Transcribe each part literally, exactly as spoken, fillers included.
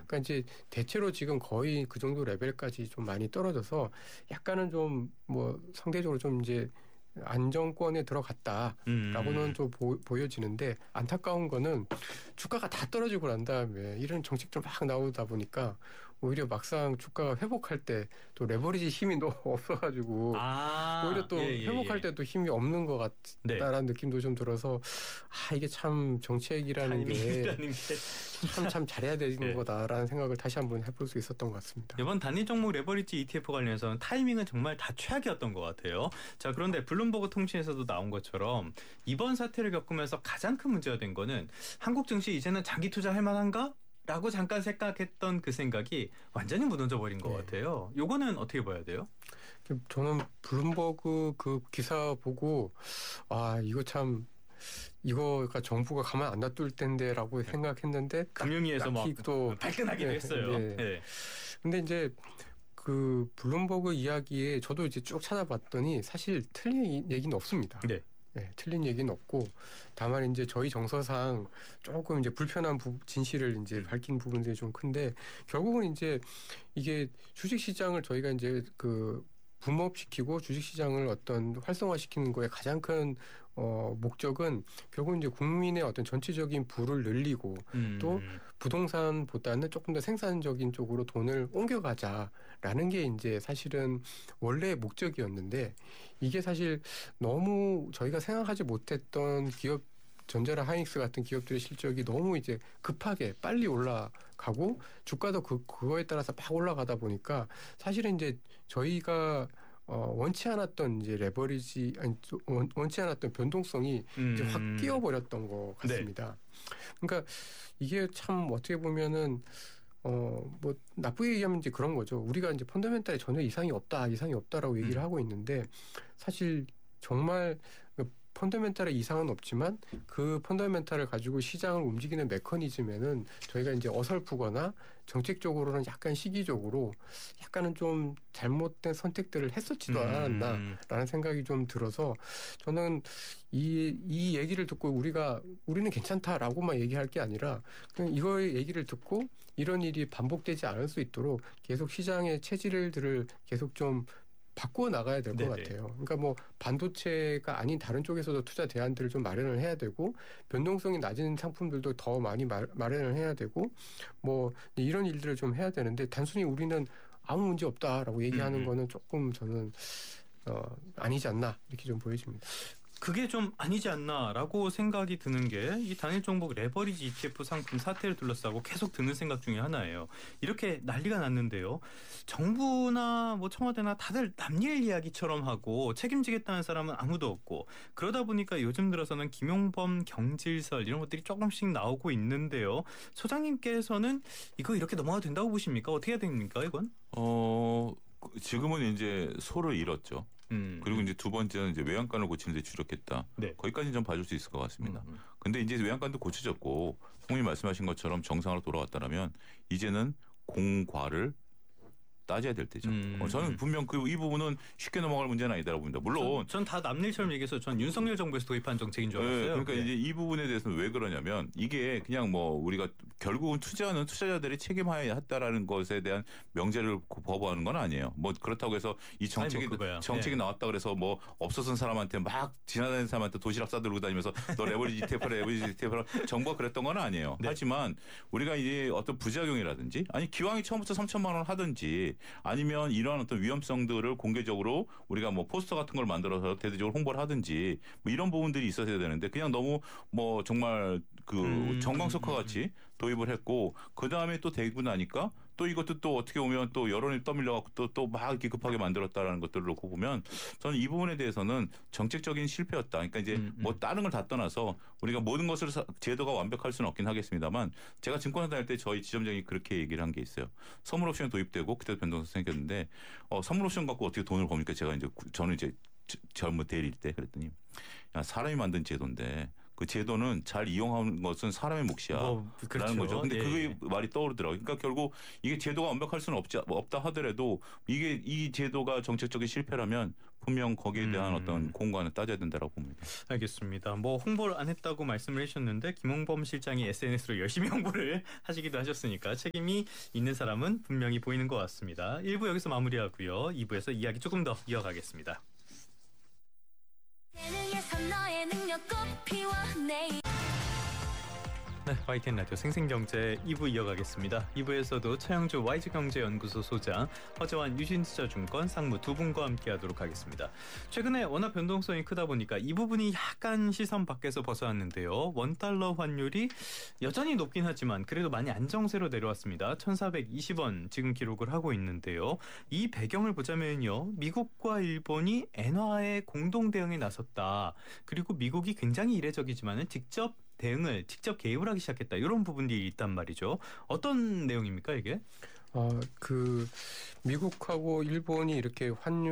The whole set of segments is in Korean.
그러니까 이제 대체로 지금 거의 그 정도 레벨까지 좀 많이 떨어져서 약간은 좀 뭐 상대적으로 좀 이제 안정권에 들어갔다라고는 음. 좀 보, 보여지는데 안타까운 거는 주가가 다 떨어지고 난 다음에 이런 정책들 막 나오다 보니까 오히려 막상 주가가 회복할 때 또 레버리지 힘이 너무 없어가지고 아, 오히려 또 예, 예, 회복할 예. 때도 힘이 없는 것 같다라는 네. 느낌도 좀 들어서 아 이게 참 정책이라는 게 참 참 잘해야 되는 네. 거다라는 생각을 다시 한번 해볼 수 있었던 것 같습니다. 이번 단일 종목 레버리지 이티에프 관련해서는 타이밍은 정말 다 최악이었던 것 같아요. 자 그런데 블룸버그 통신에서도 나온 것처럼 이번 사태를 겪으면서 가장 큰 문제가 된 거는 한국 증시 이제는 장기 투자할 만한가? 라고 잠깐 생각했던 그 생각이 완전히 무너져 버린 것 네. 같아요. 요거는 어떻게 봐야 돼요? 저는 블룸버그 그 기사 보고 아 이거 참 이거가 정부가 가만 안 놔둘 텐데라고 네. 생각했는데 금융위에서 막 또 발끈하기도 네. 했어요. 네. 네. 근데 이제 그 블룸버그 이야기에 저도 이제 쭉 찾아봤더니 사실 틀린 얘기는 없습니다. 네. 네, 틀린 얘기는 없고 다만 이제 저희 정서상 조금 이제 불편한 부, 진실을 이제 밝힌 부분들이 좀 큰데 결국은 이제 이게 주식시장을 저희가 이제 그 붐업시키고 주식시장을 어떤 활성화시키는 거에 가장 큰 어, 목적은 결국 이제 국민의 어떤 전체적인 부를 늘리고 음. 또 부동산보다는 조금 더 생산적인 쪽으로 돈을 옮겨가자라는 게 이제 사실은 원래의 목적이었는데 이게 사실 너무 저희가 생각하지 못했던 기업 전자라 하이닉스 같은 기업들의 실적이 너무 이제 급하게 빨리 올라가고 주가도 그, 그거에 따라서 막 올라가다 보니까 사실은 이제 저희가 어, 원치 않았던 이제 레버리지, 아니, 원, 원치 않았던 변동성이 음. 이제 확 끼어버렸던 것 같습니다. 네. 그러니까 이게 참 어떻게 보면은 어, 뭐, 나쁘게 얘기하면 이제 그런 거죠. 우리가 이제 펀더멘탈에 전혀 이상이 없다, 이상이 없다라고 얘기를 음. 하고 있는데 사실 정말 펀더멘탈의 이상은 없지만 그 펀더멘탈을 가지고 시장을 움직이는 메커니즘에는 저희가 이제 어설프거나 정책적으로는 약간 시기적으로 약간은 좀 잘못된 선택들을 했었지도 음. 않았나라는 생각이 좀 들어서 저는 이, 이 얘기를 듣고 우리가 우리는 괜찮다라고만 얘기할 게 아니라 그냥 이거의 얘기를 듣고 이런 일이 반복되지 않을 수 있도록 계속 시장의 체질들을 계속 좀 바꾸어 나가야 될 것 같아요. 그러니까 뭐 반도체가 아닌 다른 쪽에서도 투자 대안들을 좀 마련을 해야 되고 변동성이 낮은 상품들도 더 많이 마련을 해야 되고 뭐 이런 일들을 좀 해야 되는데 단순히 우리는 아무 문제 없다라고 얘기하는 음. 거는 조금 저는 어, 아니지 않나 이렇게 좀 보여집니다. 그게 좀 아니지 않나라고 생각이 드는 게 이 단일 종목 레버리지 이티에프 상품 사태를 둘러싸고 계속 드는 생각 중에 하나예요. 이렇게 난리가 났는데요. 정부나 뭐 청와대나 다들 남일 이야기처럼 하고 책임지겠다는 사람은 아무도 없고 그러다 보니까 요즘 들어서는 김용범 경질설 이런 것들이 조금씩 나오고 있는데요. 소장님께서는 이거 이렇게 넘어가도 된다고 보십니까? 어떻게 해야 됩니까 이건? 어 지금은 이제 소를 잃었죠. 음. 그리고 이제 두 번째는 이제 외양간을 고치는 데 주력했다. 네. 거기까지는 좀 봐줄 수 있을 것 같습니다. 음. 근데 이제 외양간도 고쳐졌고 총리 말씀하신 것처럼 정상으로 돌아왔다면 이제는 공과를 따져야 될 때죠. 음. 어, 저는 분명 그 이 부분은 쉽게 넘어갈 문제는 아니다라고 봅니다. 물론 전 다 남일처럼 얘기해서 전 윤석열 정부에서 도입한 정책인 줄 알았어요. 네, 그러니까 네. 이제 이 부분에 대해서는 왜 그러냐면 이게 그냥 뭐 우리가 결국은 투자는 투자자들이 책임해야 했다라는 것에 대한 명제를 거부하는 건 아니에요. 뭐 그렇다고 해서 이 정책이 뭐 정책이 네. 나왔다 그래서 뭐 없었던 사람한테 막 지나다니는 사람한테 도시락 싸들고 다니면서 너 레버리지 이티에프라 레버리지 이티에프라 정부가 그랬던 건 아니에요. 네. 하지만 우리가 이제 어떤 부작용이라든지 아니 기왕이 처음부터 삼천만 원 하든지 아니면 이러한 어떤 위험성들을 공개적으로 우리가 뭐 포스터 같은 걸 만들어서 대대적으로 홍보를 하든지 뭐 이런 부분들이 있어야 되는데 그냥 너무 뭐 정말 그 음. 정광석화 같이 도입을 했고 그 다음에 또 되고 나니까 또 이것도 또 어떻게 보면 또 여론이 떠밀려갖고 또 또 막 이렇게 급하게 만들었다라는 것들을 놓고 보면 저는 이 부분에 대해서는 정책적인 실패였다. 그러니까 이제 음, 음. 뭐 다른 걸 다 떠나서 우리가 모든 것을 제도가 완벽할 수는 없긴 하겠습니다만 제가 증권사 다닐 때 저희 지점장이 그렇게 얘기를 한 게 있어요. 선물 옵션이 도입되고 그때 변동성 생겼는데 어, 선물 옵션 갖고 어떻게 돈을 법니까? 제가 이제 저는 이제 젊은 대리일 때 그랬더니 야, 사람이 만든 제도인데 그 그 제도는 잘 이용하는 것은 사람의 몫이야. 뭐, 그렇죠. 라는 거죠. 근데 예. 그게 말이 떠오르더라고요. 그러니까 결국 이게 제도가 완벽할 수는 없지, 없다 하더라도 이게 이 제도가 정책적인 실패라면 분명 거기에 대한 음. 어떤 공간을 따져야 된다고 봅니다. 알겠습니다. 뭐 홍보를 안 했다고 말씀을 해주셨는데 김홍범 실장이 에스엔에스로 열심히 홍보를 하시기도 하셨으니까 책임이 있는 사람은 분명히 보이는 것 같습니다. 일 부 여기서 마무리하고요. 이 부에서 이야기 조금 더 이어가겠습니다. 네, 와이티엔 라디오 생생경제 이 부 이어가겠습니다. 이 부에서도 차영주 와이즈경제연구소 소장, 허재환 유신투자증권 상무 두 분과 함께하도록 하겠습니다. 최근에 워낙 변동성이 크다 보니까 이 부분이 약간 시선 밖에서 벗어났는데요. 원달러 환율이 여전히 높긴 하지만 그래도 많이 안정세로 내려왔습니다. 천사백이십 원 지금 기록을 하고 있는데요. 이 배경을 보자면요. 미국과 일본이 엔화의 공동 대응에 나섰다. 그리고 미국이 굉장히 이례적이지만 직접 대응을 직접 개입을 하기 시작했다. 이런 부분들이 있단 말이죠. 어떤 내용입니까 이게? 어, 그 미국하고 일본이 이렇게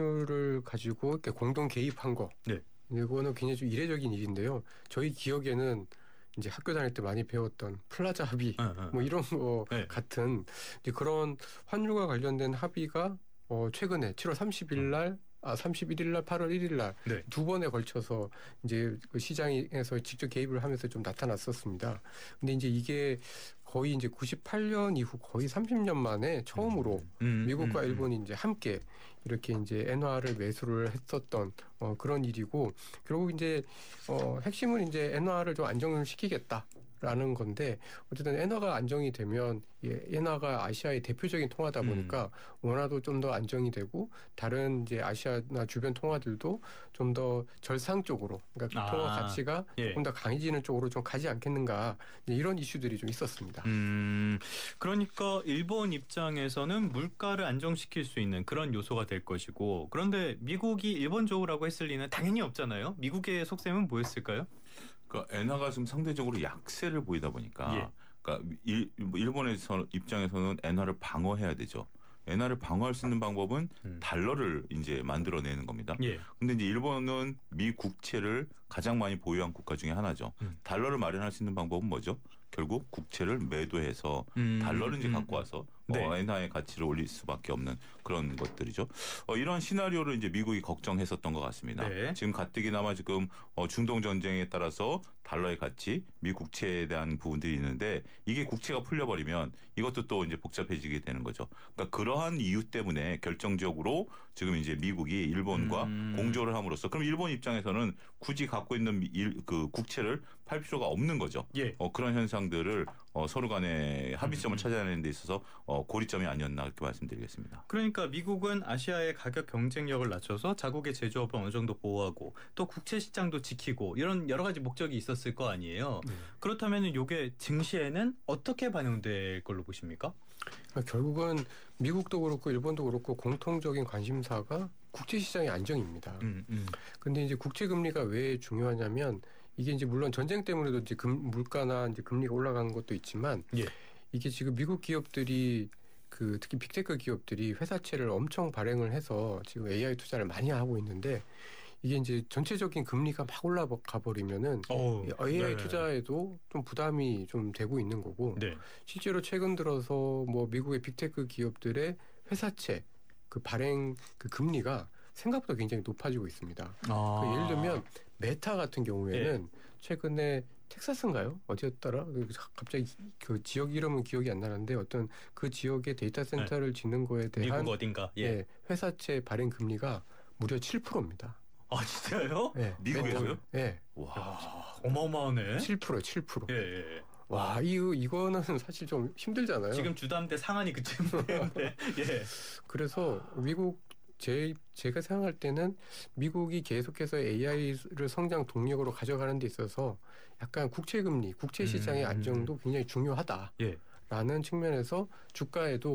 환율을 가지고 이렇게 공동 개입한 거. 네. 이거는 굉장히 좀 이례적인 일인데요. 저희 기억에는 이제 학교 다닐 때 많이 배웠던 플라자 합의 어, 어. 뭐 이런 거 네. 같은 이제 그런 환율과 관련된 합의가 어, 최근에 칠월 삼십일 날 아, 삼십일 날, 팔월 일 일 날 네. 두 번에 걸쳐서 이제 그 시장에서 직접 개입을 하면서 좀 나타났었습니다. 근데 이제 이게 거의 이제 구십팔 년 이후 거의 삼십 년 만에 처음으로 음, 미국과 음, 음. 일본이 이제 함께 이렇게 이제 엔화를 매수를 했었던 어, 그런 일이고 결국 이제 어, 핵심은 이제 엔화를 좀 안정을 시키겠다. 라는 건데 어쨌든 엔화가 안정이 되면 예, 엔화가 아시아의 대표적인 통화다 보니까 음. 원화도 좀 더 안정이 되고 다른 이제 아시아나 주변 통화들도 좀 더 절상 쪽으로 그러니까 아, 통화 가치가 예. 조금 더 강해지는 쪽으로 좀 가지 않겠는가 이런 이슈들이 좀 있었습니다. 음, 그러니까 일본 입장에서는 물가를 안정시킬 수 있는 그런 요소가 될 것이고 그런데 미국이 일본 좋으라고 했을 리는 당연히 없잖아요. 미국의 속셈은 뭐였을까요? 그러니까 엔화가 지금 상대적으로 약세를 보이다 보니까 예. 그러니까 일, 일본에서 입장에서는 엔화를 방어해야 되죠. 엔화를 방어할 수 있는 방법은 음. 달러를 이제 만들어내는 겁니다. 예. 근데 이제 일본은 미 국채를 가장 많이 보유한 국가 중에 하나죠. 음. 달러를 마련할 수 있는 방법은 뭐죠? 결국 국채를 매도해서 음, 달러를 이제 음, 갖고 와서 네. 어, 엔화의 가치를 올릴 수밖에 없는 그런 것들이죠. 어, 이런 시나리오를 이제 미국이 걱정했었던 것 같습니다. 네. 지금 가뜩이나마 지금 어, 중동 전쟁에 따라서 달러의 가치, 미 국채에 대한 부분들이 있는데 이게 국채가 풀려버리면 이것도 또 이제 복잡해지게 되는 거죠. 그러니까 그러한 이유 때문에 결정적으로 지금 이제 미국이 일본과 음. 공조를 함으로써 그럼 일본 입장에서는 굳이 갖고 있는 일, 그 국채를 팔 필요가 없는 거죠. 예. 어, 그런 현상들을 어, 서로 간의 합의점을 음. 찾아내는 데 있어서 어, 고리점이 아니었나 그렇게 말씀드리겠습니다. 그러니까 미국은 아시아의 가격 경쟁력을 낮춰서 자국의 제조업을 어느 정도 보호하고 또 국채 시장도 지키고 이런 여러 가지 목적이 있었을 거 아니에요. 네. 그렇다면 이게 증시에는 어떻게 반영될 걸로 보십니까? 그러니까 결국은 미국도 그렇고 일본도 그렇고 공통적인 관심사가 국제 시장의 안정입니다. 음, 음. 근데 이제 국제 금리가 왜 중요하냐면 이게 이제 물론 전쟁 때문에도 이제 금, 물가나 이제 금리가 올라가는 것도 있지만 예. 이게 지금 미국 기업들이 그 특히 빅테크 기업들이 회사채를 엄청 발행을 해서 지금 에이아이 투자를 많이 하고 있는데 이게 이제 전체적인 금리가 막 올라가 버리면은 오, 에이아이 네. 투자에도 좀 부담이 좀 되고 있는 거고 네. 실제로 최근 들어서 뭐 미국의 빅테크 기업들의 회사채 그 발행 그 금리가 생각보다 굉장히 높아지고 있습니다. 아. 그 예를 들면 메타 같은 경우에는 최근에 텍사스인가요? 어디였더라? 갑자기 그 지역 이름은 기억이 안 나는데 어떤 그 지역의 데이터 센터를 짓는 거에 대한 미국 어딘가. 예. 예, 회사채 발행 금리가 무려 칠 퍼센트입니다. 아 진짜요? 예, 미국에서요? 예, 와, 어마어마하네. 칠 퍼센트, 칠 퍼센트. 예, 예. 와, 이거 이거는 사실 좀 힘들잖아요. 지금 주담대 상한이 그쯤인데. 예. 그래서 미국 제 제가 생각할 때는 미국이 계속해서 에이아이를 성장 동력으로 가져가는 데 있어서 약간 국채 금리, 국채 시장의 음. 안정도 굉장히 중요하다. 예. 라는 측면에서 주가에도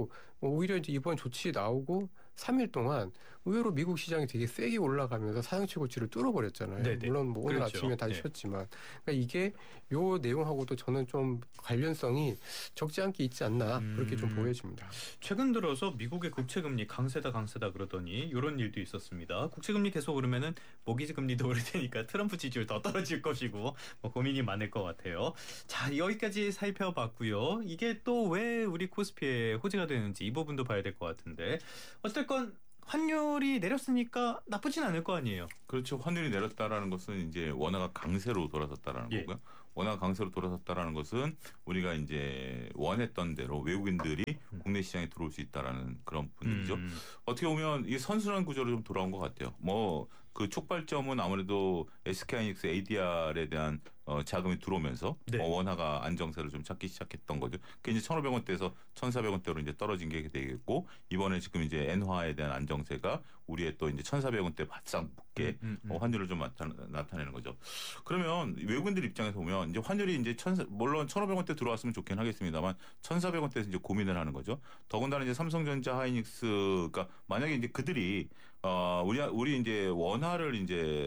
오히려 이제 이번 조치 나오고 삼 일 동안 의외로 미국 시장이 되게 세게 올라가면서 사상 최고치를 뚫어버렸잖아요. 네네. 물론 뭐 오늘 그렇죠. 아침에 다시 네. 쉬었지만 그러니까 이게 요 내용하고도 저는 좀 관련성이 적지 않게 있지 않나 그렇게 좀 음. 보여집니다. 최근 들어서 미국의 국채금리 강세다 강세다 그러더니 이런 일도 있었습니다. 국채금리 계속 오르면은 모기지 금리도 오를 테니까 트럼프 지지율 더 떨어질 것이고 뭐 고민이 많을 것 같아요. 자, 여기까지 살펴봤고요. 이게 또 왜 우리 코스피에 호재가 되는지 이 부분도 봐야 될 것 같은데 어쨌건 환율이 내렸으니까 나쁘진 않을 거 아니에요. 그렇죠. 환율이 내렸다라는 것은 이제 원화가 강세로 돌아섰다라는 예. 거고요. 원화가 강세로 돌아섰다라는 것은 우리가 이제 원했던 대로 외국인들이 음. 국내 시장에 들어올 수 있다라는 그런 분위기죠. 음. 어떻게 보면 이 선순환 구조로 좀 돌아온 것 같아요. 뭐 그 촉발점은 아무래도 에스케이하이닉스 에이디알에 대한 어, 자금이 들어오면서 네. 어, 원화가 안정세를 좀 찾기 시작했던 거죠. 그게 이제 천오백 원대에서 천사백 원대로 이제 떨어진 게 되겠고 이번에 지금 이제 엔화에 대한 안정세가 우리의 또 이제 천사백 원대 바싹 붙게 음, 음, 음. 어, 환율을 좀 나타, 나타내는 거죠. 그러면 외국인들 입장에서 보면 이제 환율이 이제 천사 물론 천오백 원대 들어왔으면 좋긴 하겠습니다만 천사백 원대에서 이제 고민을 하는 거죠. 더군다나 이제 삼성전자, 하이닉스가 만약에 이제 그들이 어, 우리, 우리 이제 원화를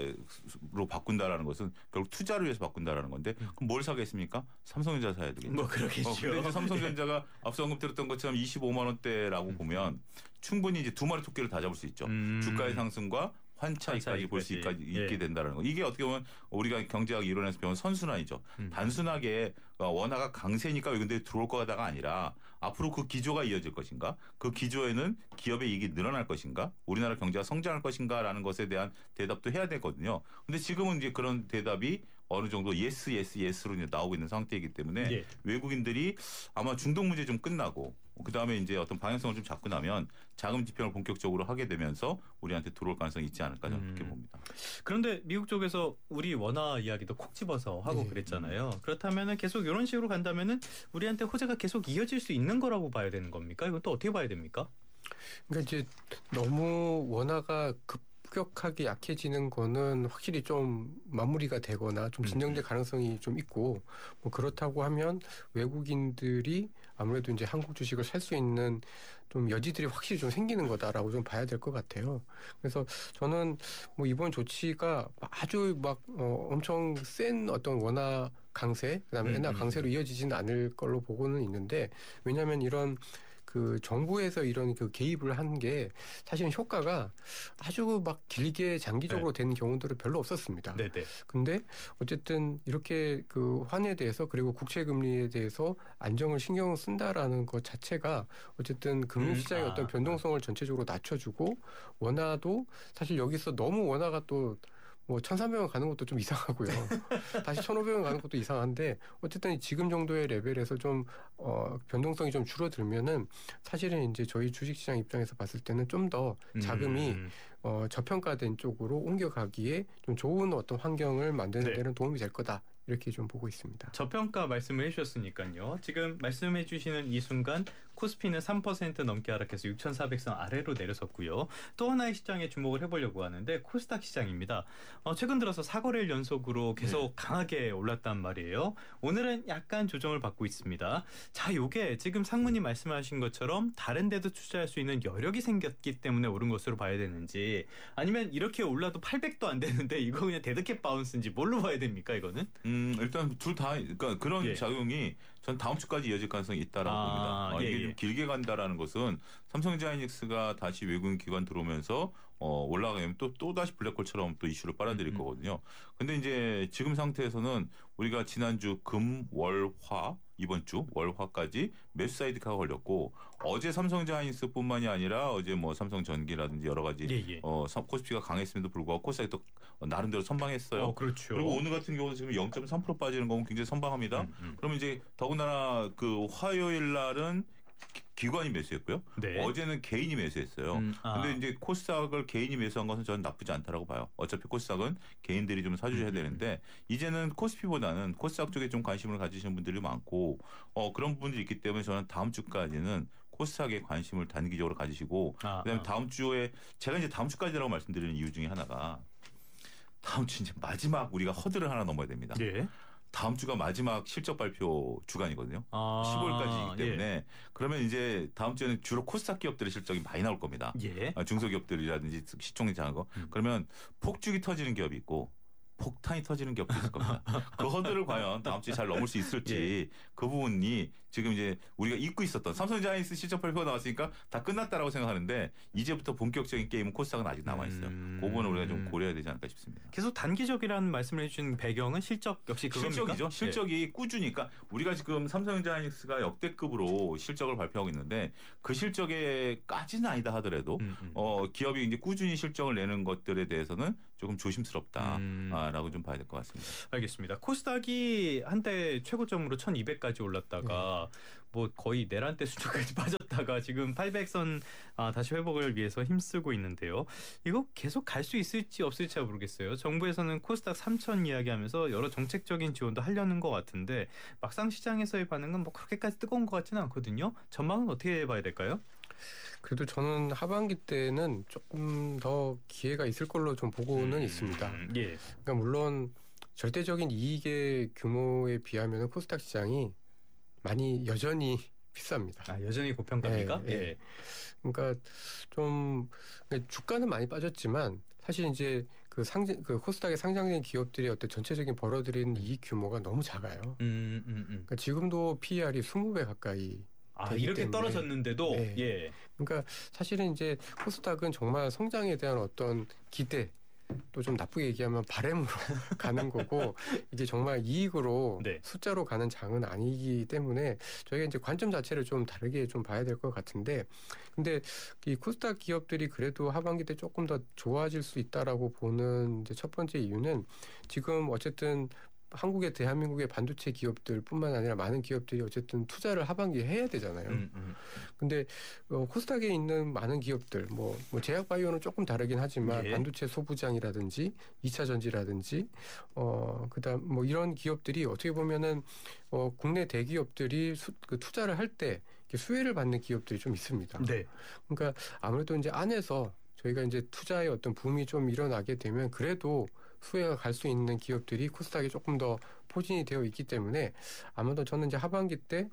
이제로 바꾼다라는 것은 결국 투자를 위해서 바꾼다라는 건데, 그럼 뭘 사겠습니까? 삼성전자 사야 되겠죠. 뭐 그러겠죠. 어, 근데 이제 삼성전자가 앞서 언급드렸던 것처럼 이십오만 원대라고 보면 충분히 이제 두 마리 토끼를 다 잡을 수 있죠. 음. 주가의 상승과 환차익까지 볼 수 환차익까지. 있게 예. 된다는 거. 이게 어떻게 보면 우리가 경제학 이론에서 배운 선순환이죠. 음. 단순하게 원화가 강세니까 외국인들이 들어올 거다가 아니라 앞으로 그 기조가 이어질 것인가? 그 기조에는 기업의 이익이 늘어날 것인가? 우리나라 경제가 성장할 것인가라는 것에 대한 대답도 해야 되거든요. 근데 지금은 이제 그런 대답이 어느 정도 예스 예스 예스로 이제 나오고 있는 상태이기 때문에 예. 외국인들이 아마 중동 문제 좀 끝나고 그다음에 이제 어떤 방향성을 좀 잡고 나면 자금 집행을 본격적으로 하게 되면서 우리한테 들어올 가능성이 있지 않을까 저는 그렇게 음. 봅니다. 그런데 미국 쪽에서 우리 원화 이야기도 콕 집어서 하고 네. 그랬잖아요. 그렇다면은 계속 이런 식으로 간다면은 우리한테 호재가 계속 이어질 수 있는 거라고 봐야 되는 겁니까? 이건 또 어떻게 봐야 됩니까? 그러니까 이제 너무 원화가 급격하게 약해지는 거는 확실히 좀 마무리가 되거나 좀 진정될 가능성이 좀 있고 뭐 그렇다고 하면 외국인들이 아무래도 이제 한국 주식을 살 수 있는 좀 여지들이 확실히 좀 생기는 거다라고 좀 봐야 될 것 같아요. 그래서 저는 뭐 이번 조치가 아주 막 어, 엄청 센 어떤 원화 강세, 그다음에 음, 엔화 음, 강세로 이어지지는 않을 걸로 보고는 있는데 왜냐하면 이런 그 정부에서 이런 그 개입을 한 게 사실은 효과가 아주 막 길게 장기적으로 된 경우들은 별로 없었습니다. 네네. 근데 어쨌든 이렇게 그 환에 대해서 그리고 국채 금리에 대해서 안정을 신경 쓴다라는 것 자체가 어쨌든 금융시장의 음, 아, 어떤 변동성을 전체적으로 낮춰주고 원화도 사실 여기서 너무 원화가 또 뭐 천삼백 원 가는 것도 좀 이상하고요. 다시 천오백 원 가는 것도 이상한데 어쨌든 지금 정도의 레벨에서 좀 어, 변동성이 좀 줄어들면은 사실은 이제 저희 주식시장 입장에서 봤을 때는 좀 더 자금이 음. 어, 저평가된 쪽으로 옮겨가기에 좀 좋은 어떤 환경을 만드는 네. 데는 도움이 될 거다. 이렇게 좀 보고 있습니다. 저평가 말씀을 해주셨으니까요. 지금 말씀해 주시는 이 순간 코스피는 삼 퍼센트 넘게 하락해서 육천사백 선 아래로 내려섰고요. 또 하나의 시장에 주목을 해보려고 하는데 코스닥 시장입니다. 어, 최근 들어서 사 거래일 연속으로 계속 네. 강하게 올랐단 말이에요. 오늘은 약간 조정을 받고 있습니다. 자, 요게 지금 상무님 말씀하신 것처럼 다른 데도 투자할 수 있는 여력이 생겼기 때문에 오른 것으로 봐야 되는지 아니면 이렇게 올라도 팔백도 안 되는데 이거 그냥 데드캣 바운스인지 뭘로 봐야 됩니까 이거는? 음, 일단 둘 다 그러니까 그런 예. 작용이 전 다음 주까지 이어질 가능성이 있다라고 아, 봅니다. 어, 예, 이게 예. 좀 길게 간다라는 것은 삼성전자 하이닉스가 다시 외국인 기관 들어오면서 어, 올라가면 또, 또 다시 블랙홀처럼 또 이슈를 빨아들일 음, 음. 거거든요. 근데 이제 지금 상태에서는 우리가 지난주 금, 월, 화 이번 주 월화까지 매수 사이드카가 걸렸고 어제 삼성전자 하이닉스뿐만이 아니라 어제 뭐 삼성전기라든지 여러 가지 예, 예. 어, 코스피가 강했음에도 불구하고 코스닥이 또 나름대로 선방했어요. 어, 그렇죠. 그리고 오늘 같은 경우는 지금 영 점 삼 퍼센트 빠지는 거면 굉장히 선방합니다. 음, 음. 그러면 이제 더군다나 그 화요일 날은 기- 기관이 매수했고요. 네. 어제는 개인이 매수했어요. 음, 아. 근데 이제 코스닥을 개인이 매수한 것은 저는 나쁘지 않다라고 봐요. 어차피 코스닥은 개인들이 좀 사주셔야 음, 음, 되는데 이제는 코스피보다는 코스닥 쪽에 좀 관심을 가지시는 분들이 많고 어, 그런 부분들이 있기 때문에 저는 다음 주까지는 코스닥에 관심을 단기적으로 가지시고 아, 그다음에 아. 다음 주에 제가 이제 다음 주까지라고 말씀드리는 이유 중에 하나가 다음 주 이제 마지막 우리가 허들을 하나 넘어야 됩니다. 예. 다음 주가 마지막 실적 발표 주간이거든요. 아, 십오일까지이기 때문에 예. 그러면 이제 다음 주에는 주로 코스닥 기업들의 실적이 많이 나올 겁니다. 예. 아, 중소기업들이라든지 시총이 작은 거. 음. 그러면 폭죽이 터지는 기업이 있고 폭탄이 터지는 기업도 있을 겁니다. 그 허들을 과연 다음 주에 잘 넘을 수 있을지 예. 그 부분이 지금 이제 우리가 잊고 있었던 삼성자이언츠 실적 발표가 나왔으니까 다 끝났다라고 생각하는데 이제부터 본격적인 게임은 코스닥은 아직 남아 있어요. 음. 그 부분을 우리가 좀 고려해야 되지 않을까 싶습니다. 계속 단기적이라는 말씀을 해주신 배경은 실적 역시 그겁니까? 실적이죠. 실적이 꾸준히니까 우리가 지금 삼성전자이닉스가 역대급으로 실적을 발표하고 있는데 그 실적에까지는 아니다 하더라도 음, 음. 어, 기업이 이제 꾸준히 실적을 내는 것들에 대해서는 조금 조심스럽다라고 음. 좀 봐야 될 것 같습니다. 알겠습니다. 코스닥이 한때 최고점으로 천이백까지 올랐다가 네. 뭐 거의 내란대 수준까지 빠졌다가 지금 팔백 선 아, 다시 회복을 위해서 힘쓰고 있는데요. 이거 계속 갈 수 있을지 없을지 모르겠어요. 정부에서는 코스닥 삼천 이야기하면서 여러 정책적인 지원도 하려는 것 같은데 막상 시장에서의 반응은 뭐 그렇게까지 뜨거운 것 같지는 않거든요. 전망은 어떻게 봐야 될까요? 그래도 저는 하반기 때는 조금 더 기회가 있을 걸로 좀 보고는 음, 있습니다. 예. 그러니까 물론 절대적인 이익의 규모에 비하면 코스닥 시장이 많이 여전히 비쌉니다. 아, 여전히 고평가입니까? 예, 예. 그러니까 좀 그러니까 주가는 많이 빠졌지만 사실 이제 그 상장 그 코스닥에 상장된 기업들의 어떤 전체적인 벌어들이는 이익 규모가 너무 작아요. 음, 음, 음. 그러니까 지금도 피이알이 이십 배 가까이. 아, 되기 이렇게 때문에. 떨어졌는데도 네. 예. 그러니까 사실은 이제 코스닥은 정말 성장에 대한 어떤 기대 또 좀 나쁘게 얘기하면 바램으로 가는 거고 이게 정말 이익으로 네. 숫자로 가는 장은 아니기 때문에 저희가 이제 관점 자체를 좀 다르게 좀 봐야 될 것 같은데 근데 이 코스닥 기업들이 그래도 하반기 때 조금 더 좋아질 수 있다라고 보는 이제 첫 번째 이유는 지금 어쨌든 한국의 대한민국의 반도체 기업들뿐만 아니라 많은 기업들이 어쨌든 투자를 하반기에 해야 되잖아요. 음, 음. 근데 어, 코스닥에 있는 많은 기업들, 뭐, 뭐 제약바이오는 조금 다르긴 하지만 예. 반도체 소부장이라든지 이차 전지라든지 어 그다음 뭐 이런 기업들이 어떻게 보면은 어, 국내 대기업들이 수, 그 투자를 할 때 수혜를 받는 기업들이 좀 있습니다. 네. 그러니까 아무래도 이제 안에서 저희가 이제 투자의 어떤 붐이 좀 일어나게 되면 그래도 수혜가 갈 수 있는 기업들이 코스닥에 조금 더 포진이 되어 있기 때문에 아무래도 저는 이제 하반기 때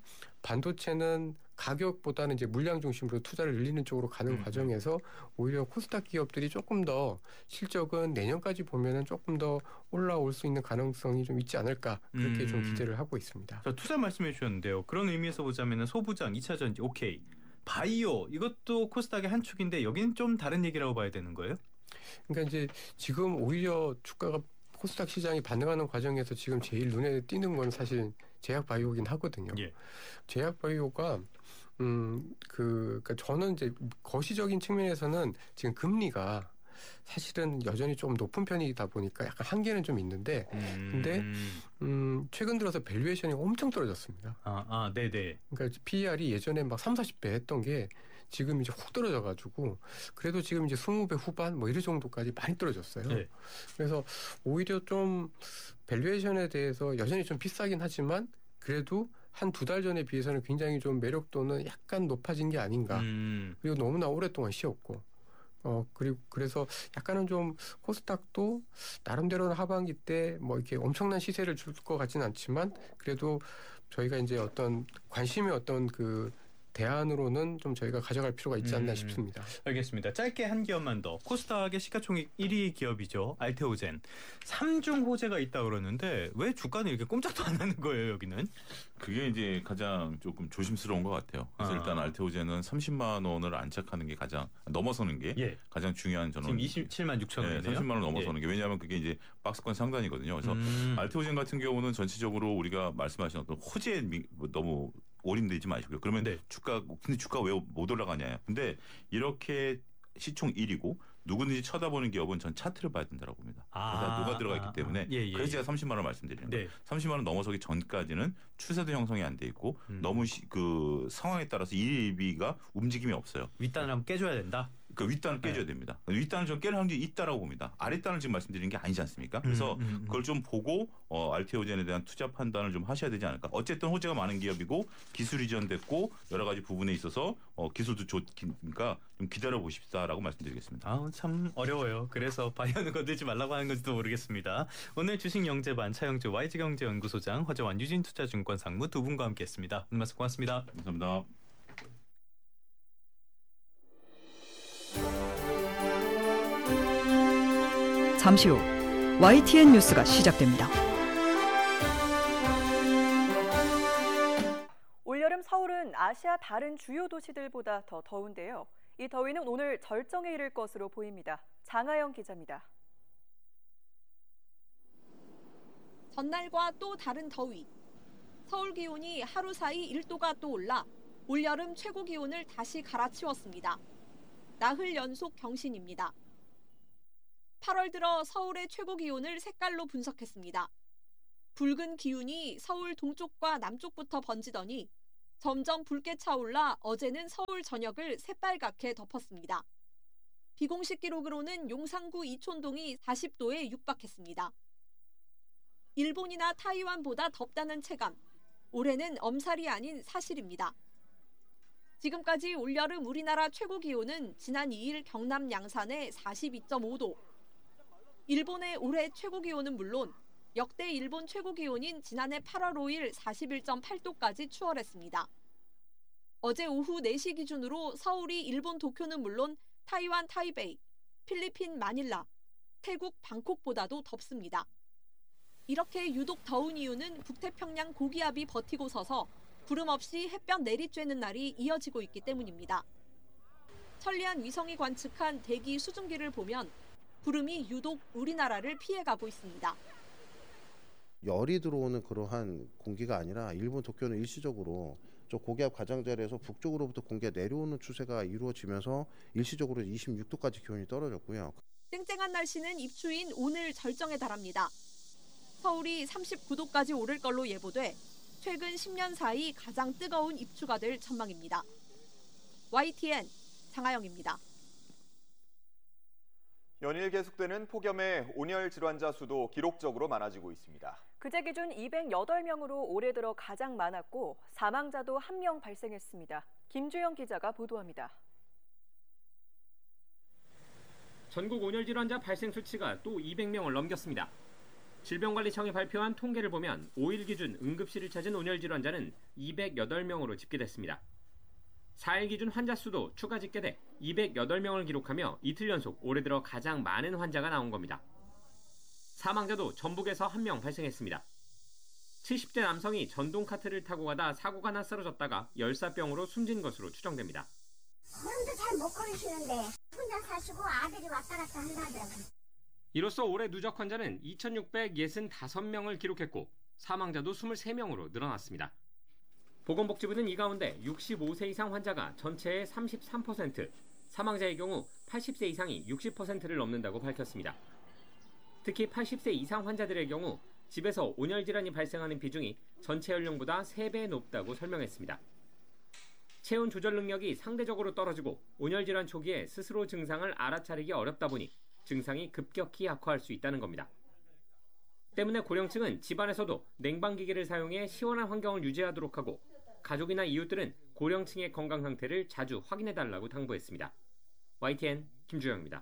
반도체는 가격보다는 이제 물량 중심으로 투자를 늘리는 쪽으로 가는 음. 과정에서 오히려 코스닥 기업들이 조금 더 실적은 내년까지 보면은 조금 더 올라올 수 있는 가능성이 좀 있지 않을까 그렇게 음. 좀 기대를 하고 있습니다. 자, 투자 말씀해 주셨는데요. 그런 의미에서 보자면 소부장, 이차 전지, 오케이. 바이오 이것도 코스닥의 한 축인데 여기는 좀 다른 얘기라고 봐야 되는 거예요? 그러니까 이제 지금 오히려 주가가 코스닥 시장이 반응하는 과정에서 지금 제일 눈에 띄는 건 사실 제약바이오긴 하거든요. 예. 제약바이오가 음, 그, 그러니까 저는 이제 거시적인 측면에서는 지금 금리가 사실은 여전히 좀 높은 편이다 보니까 약간 한계는 좀 있는데, 음. 근데 음, 최근 들어서 밸류에이션이 엄청 떨어졌습니다. 아, 아, 네, 네. 그러니까 피이알이 예전에 막 삼사십 배 했던 게 지금 이제 훅 떨어져가지고 그래도 지금 이제 이십 배 후반 뭐 이런 정도까지 많이 떨어졌어요. 네. 그래서 오히려 좀 밸류에이션에 대해서 여전히 좀 비싸긴 하지만 그래도 한 두 달 전에 비해서는 굉장히 좀 매력도는 약간 높아진 게 아닌가. 음. 그리고 너무나 오랫동안 쉬었고. 어, 그리고 그래서 약간은 좀 코스닥도 나름대로는 하반기 때 뭐 이렇게 엄청난 시세를 줄 것 같지는 않지만 그래도 저희가 이제 어떤 관심의 어떤 그 대안으로는 좀 저희가 가져갈 필요가 있지 않나 음. 싶습니다. 알겠습니다. 짧게 한 기업만 더. 코스닥의 시가총액 일 위 기업이죠. 알테오젠. 삼중 호재가 있다 그러는데 왜 주가는 이렇게 꼼짝도 안 하는 거예요, 여기는? 그게 이제 가장 조금 조심스러운 것 같아요. 그래서 아. 일단 알테오젠은 삼십만 원을 안착하는 게 가장 넘어서는 게 예. 가장 중요한 저는 지금 이십칠만 육천 네, 원이네요. 삼십만 원 넘어서는 게 왜냐하면 그게 이제 박스권 상단이거든요. 그래서 음. 알테오젠 같은 경우는 전체적으로 우리가 말씀하신 어떤 호재에 미- 너무 올인되지 마시고요. 그러면 네. 주가 근데 주가 왜 못 올라가냐? 근데 이렇게 시총 일 위고 누구든지 쳐다보는 기업은 전 차트를 봐야 된다고 봅니다. 아, 다 녹아 들어가 있기 아, 때문에 아. 예, 예, 그래서 예. 제가 삼십만 원 말씀드리는 거예요. 네. 삼십만 원 넘어서기 전까지는 추세도 형성이 안 돼 있고 음. 너무 시, 그 상황에 따라서 일비가 움직임이 없어요. 윗단을 한번 깨줘야 된다. 그러니까 윗단을 깨줘야 네. 됩니다. 윗단을 좀 깰 확률이 있다라고 봅니다. 아랫단을 지금 말씀드리는 게 아니지 않습니까? 그래서 음, 음, 음. 그걸 좀 보고 어, 알티오 젠에 대한 투자 판단을 좀 하셔야 되지 않을까. 어쨌든 호재가 많은 기업이고 기술 이전됐고 여러 가지 부분에 있어서 어, 기술도 좋으니까 좀 기다려 보십사라고 말씀드리겠습니다. 아, 참 어려워요. 그래서 바이오는 건들지 말라고 하는 건지도 모르겠습니다. 오늘 주식영재반 차영주 와이지경제연구소장, 허재완 유진투자증권 상무 두 분과 함께했습니다. 오늘 말씀 고맙습니다. 감사합니다. 잠시 후 와이티엔 뉴스가 시작됩니다. 올여름 서울은 아시아 다른 주요 도시들보다 더 더운데요. 이 더위는 오늘 절정에 이를 것으로 보입니다. 장하영 기자입니다. 전날과 또 다른 더위. 서울 기온이 하루 사이 일 도가 또 올라 올여름 최고 기온을 다시 갈아치웠습니다. 나흘 연속 경신입니다. 팔월 들어 서울의 최고 기온을 색깔로 분석했습니다. 붉은 기운이 서울 동쪽과 남쪽부터 번지더니 점점 붉게 차올라 어제는 서울 전역을 새빨갛게 덮었습니다. 비공식 기록으로는 용산구 이촌동이 사십 도에 육박했습니다. 일본이나 타이완보다 덥다는 체감. 올해는 엄살이 아닌 사실입니다. 지금까지 올여름 우리나라 최고 기온은 지난 이 일 경남 양산의 사십이 점 오 도. 일본의 올해 최고 기온은 물론 역대 일본 최고 기온인 지난해 팔월 오일 사십일 점 팔 도까지 추월했습니다. 어제 오후 네 시 기준으로 서울이 일본 도쿄는 물론 타이완 타이베이, 필리핀 마닐라, 태국 방콕보다도 덥습니다. 이렇게 유독 더운 이유는 북태평양 고기압이 버티고 서서 구름 없이 햇볕 내리쬐는 날이 이어지고 있기 때문입니다. 천리안 위성이 관측한 대기 수증기를 보면 구름이 유독 우리나라를 피해가고 있습니다. 열이 들어오는 그러한 공기가 아니라 일본 도쿄는 일시적으로 저 고기압 가장자리에서 북쪽으로부터 공기가 내려오는 추세가 이루어지면서 일시적으로 이십육 도까지 기온이 떨어졌고요. 쨍쨍한 날씨는 입추인 오늘 절정에 달합니다. 서울이 삼십구 도까지 오를 걸로 예보돼 최근 십 년 사이 가장 뜨거운 입추가 될 전망입니다. 와이티엔 장하영입니다. 연일 계속되는 폭염에 온열 질환자 수도 기록적으로 많아지고 있습니다. 그제 기준 이백팔 명으로 올해 들어 가장 많았고 사망자도 한 명 발생했습니다. 김주영 기자가 보도합니다. 전국 온열 질환자 발생 수치가 또 이백 명을 넘겼습니다. 질병관리청이 발표한 통계를 보면 오 일 기준 응급실을 찾은 온열 질환자는 이백팔 명으로 집계됐습니다. 사 일 기준 환자 수도 추가 집계돼 이백팔 명을 기록하며 이틀 연속 올해 들어 가장 많은 환자가 나온 겁니다. 사망자도 전북에서 한 명 발생했습니다. 칠십 대 남성이 전동 카트를 타고 가다 사고가 나 쓰러졌다가 열사병으로 숨진 것으로 추정됩니다. 걸음도 잘 못 걸으시는데 혼자 사시고 아들이 왔다 갔다 한다더라고요. 이로써 올해 누적 환자는 이천육백육십오 명을 기록했고 사망자도 이십삼 명으로 늘어났습니다. 보건복지부는 이 가운데 육십오 세 이상 환자가 전체의 삼십삼 퍼센트, 사망자의 경우 팔십 세 이상이 육십 퍼센트를 넘는다고 밝혔습니다. 특히 팔십 세 이상 환자들의 경우 집에서 온열 질환이 발생하는 비중이 전체 연령보다 세 배 높다고 설명했습니다. 체온 조절 능력이 상대적으로 떨어지고 온열 질환 초기에 스스로 증상을 알아차리기 어렵다 보니 증상이 급격히 악화할 수 있다는 겁니다. 때문에 고령층은 집안에서도 냉방기기를 사용해 시원한 환경을 유지하도록 하고 가족이나 이웃들은 고령층의 건강 상태를 자주 확인해달라고 당부했습니다. 와이티엔 김주영입니다.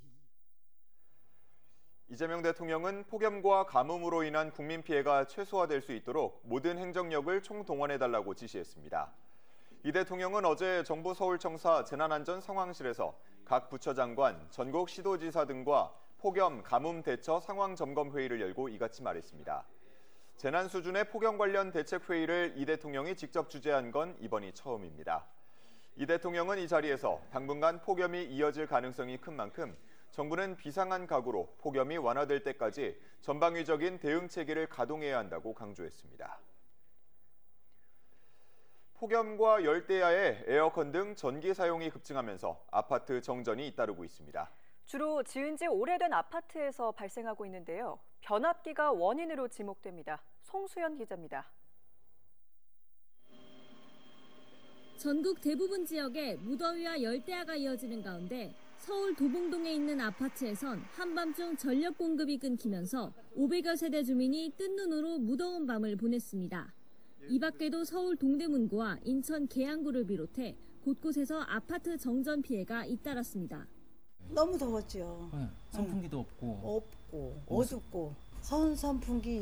이재명 대통령은 폭염과 가뭄으로 인한 국민 피해가 최소화될 수 있도록 모든 행정력을 총동원해달라고 지시했습니다. 이 대통령은 어제 정부 서울청사 재난안전상황실에서 각 부처 장관, 전국 시도지사 등과 폭염, 가뭄 대처 상황 점검 회의를 열고 이같이 말했습니다. 재난 수준의 폭염 관련 대책 회의를 이 대통령이 직접 주재한 건 이번이 처음입니다. 이 대통령은 이 자리에서 당분간 폭염이 이어질 가능성이 큰 만큼 정부는 비상한 각오로 폭염이 완화될 때까지 전방위적인 대응 체계를 가동해야 한다고 강조했습니다. 폭염과 열대야에 에어컨 등 전기 사용이 급증하면서 아파트 정전이 잇따르고 있습니다. 주로 지은 지 오래된 아파트에서 발생하고 있는데요. 변압기가 원인으로 지목됩니다. 송수연 기자입니다. 전국 대부분 지역에 무더위와 열대야가 이어지는 가운데 서울 도봉동에 있는 아파트에선 한밤중 전력 공급이 끊기면서 오백여 세대 주민이 뜬 눈으로 무더운 밤을 보냈습니다. 이 밖에도 서울 동대문구와 인천 계양구를 비롯해 곳곳에서 아파트 정전 피해가 잇따랐습니다. 너무 더웠죠. 네, 선풍기도 없고 없고 어둡고 선 선풍기